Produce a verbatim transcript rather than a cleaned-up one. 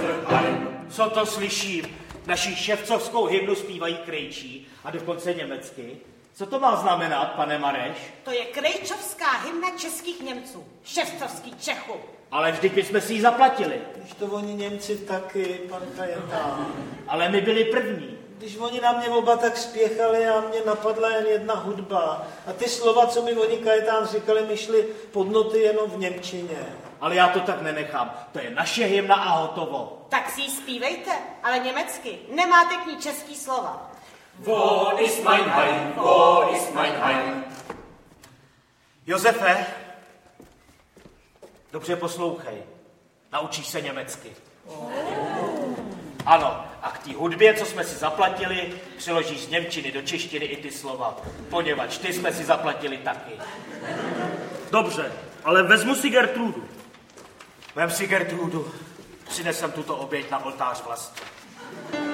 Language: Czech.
Co to slyším? Naši ševcovskou hymnu zpívají krejčí a dokonce německy. Co to má znamenat, pane Mareš? To je krejčovská hymna českých Němců. Ševcovský Čechů. Ale vždyť my jsme si ji zaplatili. Když to oni Němci taky, pan Kajetán. Ale my byli první. Když oni na mě oba tak spěchali a mě napadla jen jedna hudba. A ty slova, co mi oni Kajetán říkali, mi šly pod noty jenom v němčině. Ale já to tak nenechám. To je naše hymna a hotovo. Tak si ji zpívejte, ale německy. Nemáte k ní český slova. Wo ist mein Heim, wo ist mein Heim? Josefe, dobře poslouchej. Naučíš se německy. Oh. Ano, a k té hudbě, co jsme si zaplatili, přeložíš z němčiny do češtiny i ty slova, poněvadž ty jsme si zaplatili taky. Dobře, ale vezmu si Gertrudu. Vem si Gertrudu, přinesem tuto oběť na oltář vlasti.